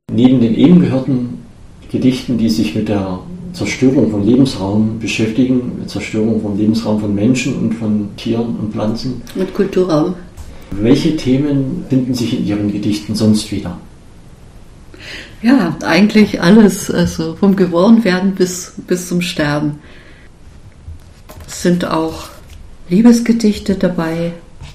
Neben den eben gehörten Gedichten, die sich mit der Zerstörung von Lebensraum beschäftigen, mit Zerstörung von Lebensraum von Menschen und von Tieren und Pflanzen. Mit Kulturraum. Welche Themen finden sich in Ihren Gedichten sonst wieder? Ja, eigentlich alles, also vom Geborenwerden bis zum Sterben. Es sind auch Liebesgedichte dabei.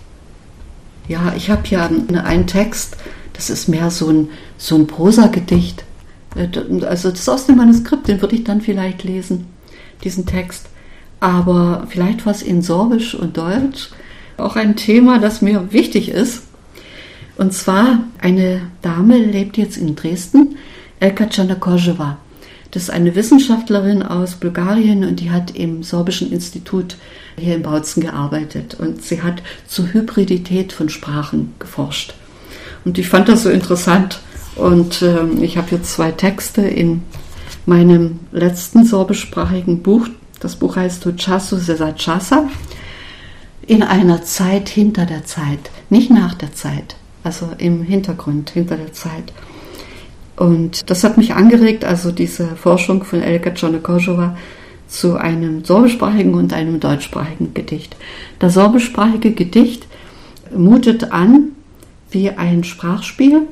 Ja, ich habe ja einen Text, das ist mehr so ein Prosagedicht. Also das ist aus dem Manuskript, den würde ich dann vielleicht lesen, diesen Text. Aber vielleicht was in Sorbisch und Deutsch, auch ein Thema, das mir wichtig ist. Und zwar, eine Dame lebt jetzt in Dresden, Elka Černokožová. Das ist eine Wissenschaftlerin aus Bulgarien und die hat im Sorbischen Institut hier in Bautzen gearbeitet. Und sie hat zur Hybridität von Sprachen geforscht. Und ich fand das so interessant. Und ich habe jetzt 2 Texte in meinem letzten sorbischsprachigen Buch. Das Buch heißt U času za časa. In einer Zeit hinter der Zeit, nicht nach der Zeit. Also im Hintergrund, hinter der Zeit. Und das hat mich angeregt, also diese Forschung von Elka Černokožová zu einem sorbischsprachigen und einem deutschsprachigen Gedicht. Das sorbischsprachige Gedicht mutet an wie ein Sprachspiel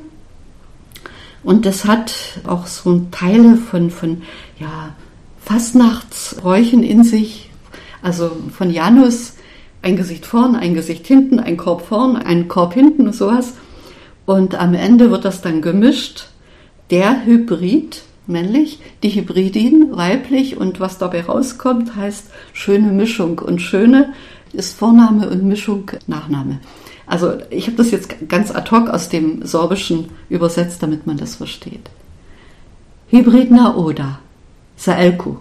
und das hat auch so Teile von Fastnachtsbräuchen in sich, also von Janus, ein Gesicht vorn, ein Gesicht hinten, ein Korb vorn, ein Korb hinten und sowas. Und am Ende wird das dann gemischt. Der Hybrid, männlich, die Hybridin, weiblich. Und was dabei rauskommt, heißt schöne Mischung. Und schöne ist Vorname und Mischung Nachname. Also ich habe das jetzt ganz ad hoc aus dem Sorbischen übersetzt, damit man das versteht. Hybridna Oda, Saelku.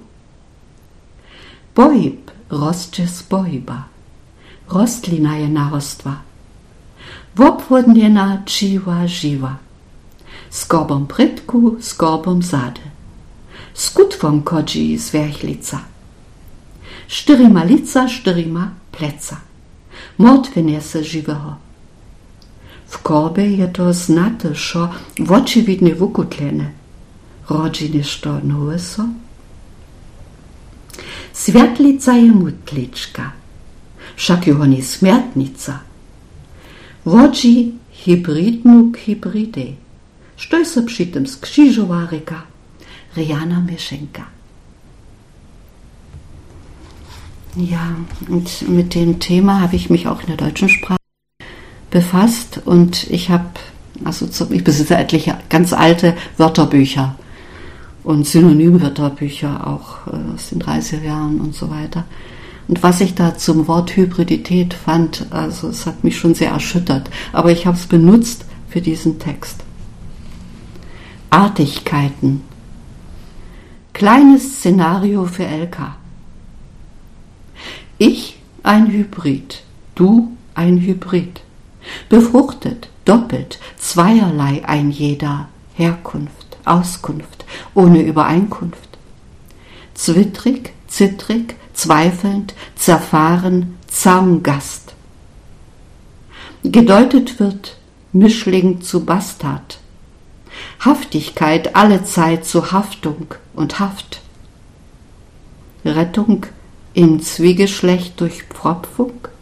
Boib, Rostjes Boiba. Rostlina je narostva. Vopvodnjena čiva živa. S gorbom pritku, s gorbom zade. S kutvom kođi zverhlica. Štyrima lica, štyrima pleca. Mordvenje se živeho. V korbe je to znate, šo vočividne vukutljene. Rođine što noveso. Svjetlica je mutlička. Však jeho ni smrtnica. Vođi hybridnuk hybride. Što je se přitom skřižová reka Riana Mischenka. Ja, und mit dem Thema habe ich mich auch in der deutschen Sprache befasst und ich besitze etliche ganz alte Wörterbücher und Synonymwörterbücher auch aus den 30er Jahren und so weiter. Und was ich da zum Wort Hybridität fand, also es hat mich schon sehr erschüttert, aber ich habe es benutzt für diesen Text. Artigkeiten. Kleines Szenario für Elka. Ich ein Hybrid, du ein Hybrid. Befruchtet, doppelt, zweierlei ein jeder. Herkunft, Auskunft, ohne Übereinkunft. Zwittrig, zittrig, zweifelnd, zerfahren, Zaumgast. Gedeutet wird Mischling zu Bastard. Haftigkeit allezeit zu Haftung und Haft. Rettung im Zwiegeschlecht durch Pfropfung.